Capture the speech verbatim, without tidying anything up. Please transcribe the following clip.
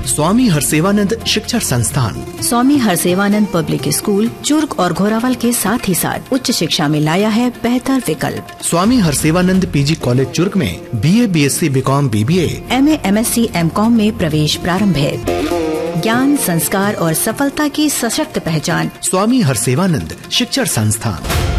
स्वामी हरसेवानंद शिक्षण संस्थान, स्वामी Harsewanand public school Churk और घोरावल के साथ ही साथ उच्च शिक्षा में लाया है बेहतर विकल्प। स्वामी हरसेवानंद पीजी कॉलेज चुर्क में BA, BSc, BCom, BBA, MA, MSc, MCom में प्रवेश प्रारंभ है। ज्ञान, संस्कार और सफलता की सशक्त पहचान स्वामी हरसेवानंद शिक्षण संस्थान।